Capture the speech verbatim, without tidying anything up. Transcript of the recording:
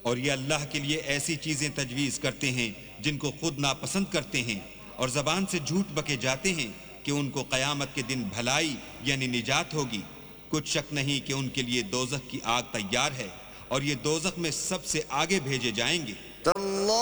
और ये अल्लाह के लिए ऐसी चीजें तजवीज करते हैं जिनको खुद नापसंद करते हैं, और जबान से झूठ बके जाते हैं कि उनको क़यामत के दिन भलाई यानी निजात होगी। कुछ शक नहीं कि उनके लिए दोज़ख की आग तैयार है और ये दोज़ख में सबसे आगे भेजे जाएंगे।